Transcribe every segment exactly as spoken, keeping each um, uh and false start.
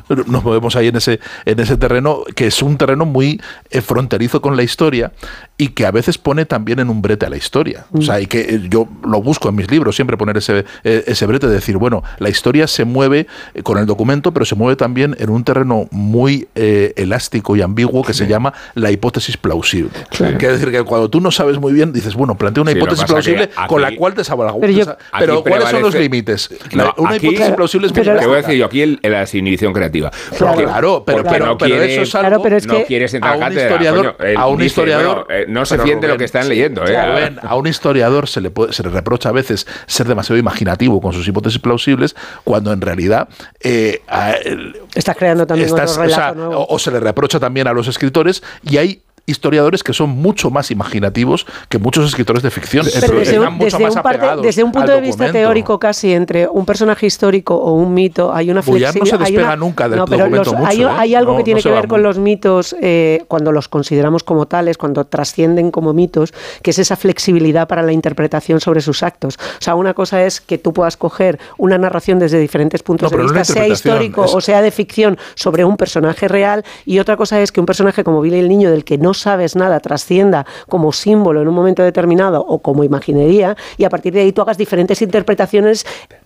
nos movemos ahí en ese, en ese terreno, que es un terreno muy eh, fronterizo con la historia y que a veces pone también en un brete a la historia. Mm. O sea, y que eh, yo lo busco en mis libros, siempre poner ese, eh, ese brete de decir, bueno, la historia se mueve eh, con el documento, pero se mueve también en un terreno muy eh, elástico y ambiguo que sí. se llama la hipótesis plausible. Claro. Quiere decir que cuando tú no sabes muy bien, dices, bueno, plantea una sí, hipótesis plausible aquí, con la cual te salva. Pero, yo, pero ¿cuáles son los límites? No, la, una aquí, hipótesis plausible es muy Te voy a decir yo aquí el, el, la inhibición creativa. Claro, porque, claro pero, porque pero, no pero quiere, eso es algo, claro, pero es que no quieres entrar a un cátedra, historiador, coño, a un dice, historiador bueno, eh, no se fiende lo que están leyendo. Eh, Rubén, a un historiador se le, puede, se le reprocha a veces ser demasiado imaginativo con sus hipótesis plausibles, cuando en realidad eh, a, estás creando también estás, otro relato o, sea, nuevo. o, o se le reprocha también a los escritores, y hay historiadores que son mucho más imaginativos que muchos escritores de ficción. Pero desde, un, desde, un parte, desde un punto de vista teórico casi, entre un personaje histórico o un mito, hay una flexibilidad. no se despega una, nunca del no, documento los, mucho. Hay, ¿eh? hay algo no, que tiene no que ver muy... con los mitos, eh, cuando los consideramos como tales, cuando trascienden como mitos, que es esa flexibilidad para la interpretación sobre sus actos. O sea, una cosa es que tú puedas coger una narración desde diferentes puntos no, de vista, sea histórico es... o sea de ficción, sobre un personaje real, y otra cosa es que un personaje como Billy el Niño, del que no sabes nada, trascienda como símbolo en un momento determinado o como imaginería, y a partir de ahí tú hagas diferentes interpretaciones,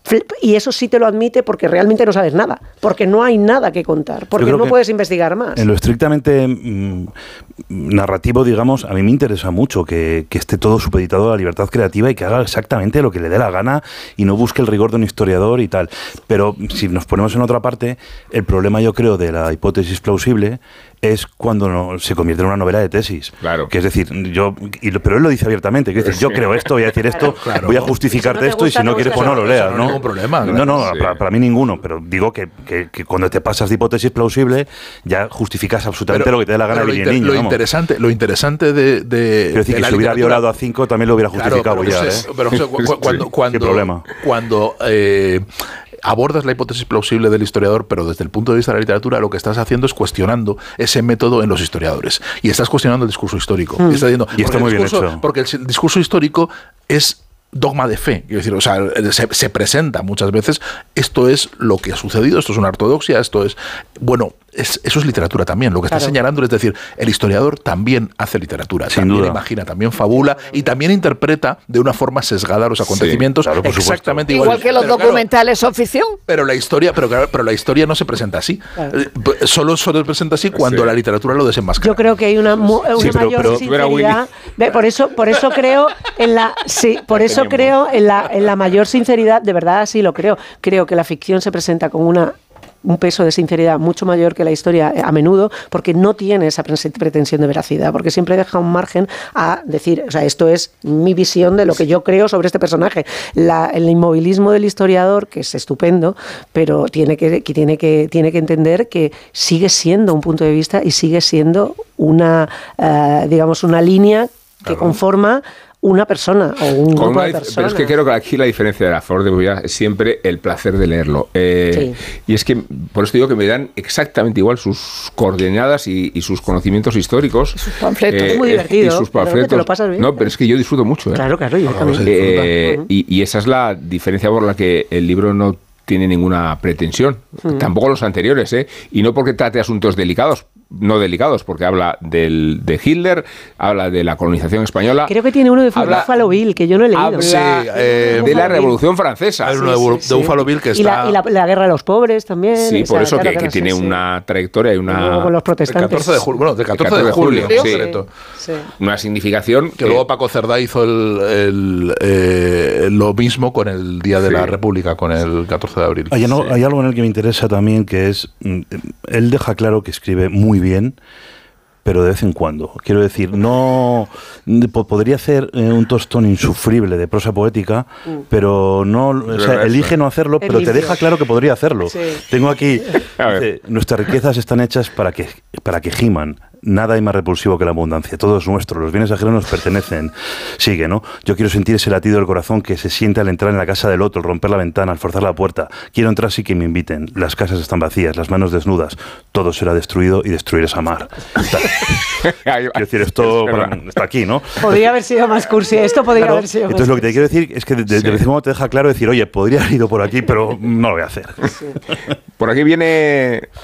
y eso sí te lo admite porque realmente no sabes nada, porque no hay nada que contar, porque no puedes investigar más. En lo estrictamente mmm, narrativo, digamos, a mí me interesa mucho que, que esté todo supeditado a la libertad creativa y que haga exactamente lo que le dé la gana y no busque el rigor de un historiador y tal. Pero si nos ponemos en otra parte, el problema, yo creo, de la hipótesis plausible es cuando no, se convierte en una novela de tesis. Claro. Que es decir, yo, y lo, pero él lo dice abiertamente, que es decir, yo creo esto, voy a decir esto, claro, voy a justificarte si no esto, gusta, y si no quieres, pues no lo leas, ¿no? No, problema, no, no, sí. para, para mí ninguno, pero digo que, que, que cuando te pasas de hipótesis plausible, ya justificas absolutamente pero, lo que te dé la gana de inter, niño. Lo interesante, lo interesante de... de Quiero decir de que si hubiera violado a cinco, también lo hubiera justificado. Claro, pero ya, es, ¿eh? Pero o sea, cu- cuando, cuando, ¿Qué problema? Cuando... Eh, abordas la hipótesis plausible del historiador, pero desde el punto de vista de la literatura, lo que estás haciendo es cuestionando ese método en los historiadores. Y estás cuestionando el discurso histórico. Mm. Y, estás diciendo, y está muy discurso, bien hecho. Porque el discurso histórico es dogma de fe, quiero decir, o sea, se, se presenta muchas veces, esto es lo que ha sucedido, esto es una ortodoxia, esto es, bueno, es, eso es literatura también, lo que está claro. señalando es decir, el historiador también hace literatura, Sin también duda. imagina, también fabula y también interpreta de una forma sesgada los acontecimientos, sí, claro, exactamente igual. Igual que los pero, documentales claro, son ficción. Pero la historia, pero, claro, pero la historia no se presenta así, claro. solo, solo se presenta así cuando sí. la literatura lo desenmascara. Yo creo que hay una, una sí, pero, mayor pero, sinceridad, de, por eso, por eso creo en la, sí, por eso creo en la en la mayor sinceridad, de verdad sí lo creo. Creo que la ficción se presenta con una un peso de sinceridad mucho mayor que la historia a menudo, porque no tiene esa pretensión de veracidad, porque siempre deja un margen a decir, o sea, esto es mi visión de lo que yo creo sobre este personaje. La, el inmovilismo del historiador, que es estupendo, pero tiene que, que, tiene que, tiene que entender que sigue siendo un punto de vista y sigue siendo una, uh, digamos, una línea que claro. conforma una persona o un grupo una, de personas. Pero es que creo que aquí la diferencia de la Flor de Bobia es siempre el placer de leerlo. Eh, sí. Y es que, por eso digo que me dan exactamente igual sus coordenadas y, y sus conocimientos históricos. Sus panfletos. Eh, es muy divertido. Y sus panfletos. Te lo pasas bien. No, pero es que yo disfruto mucho. ¿eh? Claro, claro, yo también. Eh, uh-huh. y, y esa es la diferencia por la que el libro no tiene ninguna pretensión. Uh-huh. Tampoco los anteriores, ¿eh? Y no porque trate asuntos delicados. No delicados, porque habla del, de Hitler, habla de la colonización española. Creo que tiene uno de Buffalo Bill, que yo no he leído. Habla sí, eh, de la Revolución Francesa. Hay uno sí, de, sí, de Buffalo Bill que está... Y la, y la, la guerra de los pobres también. Sí, por o sea, eso claro, que, claro, que tiene sí, una sí. trayectoria y una... Con los protestantes. El catorce de julio, bueno, del catorce de julio. Sí, sí. Sí. Una significación... Que, que luego Paco Cerdá hizo el, el, eh, lo mismo con el Día de sí. la República, con el catorce de abril. Hay, no, sí. hay algo en el que me interesa también, que es... Él deja claro que escribe muy bien, pero de vez en cuando. Quiero decir, no podría hacer eh, un tostón insufrible de prosa poética, mm. pero no, o sea, elige no hacerlo, pero Elige. te deja claro que podría hacerlo. Sí. Tengo aquí, dice, nuestras riquezas están hechas para que, para que giman. Nada hay más repulsivo que la abundancia. Todo es nuestro. Los bienes ajenos nos pertenecen. Sigue, ¿no? Yo quiero sentir ese latido del corazón que se siente al entrar en la casa del otro, al romper la ventana, al forzar la puerta. Quiero entrar sí que me inviten. Las casas están vacías, las manos desnudas. Todo será destruido y destruir es amar. Quiero decir, esto para, está aquí, ¿no? Podría haber sido más cursi. Esto podría claro, haber sido entonces más lo que te quiero decir es que de, de, sí. de vez en cuando te deja claro decir, oye, podría haber ido por aquí, pero no lo voy a hacer. Sí. Por aquí viene